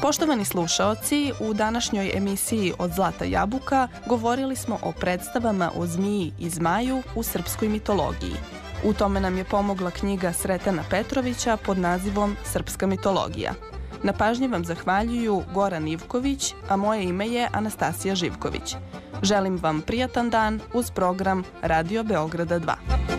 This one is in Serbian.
Poštovani slušaoci, u današnjoj emisiji Od zlata jabuka govorili smo o predstavama o zmiji i zmaju u srpskoj mitologiji. U tome nam je pomogla knjiga Sretana Petrovića pod nazivom Srpska mitologija. Na pažnji vam zahvaljuju Goran Ivković, a moje ime je Anastasija Živković. Želim vam prijatan dan uz program Radio Beograda 2.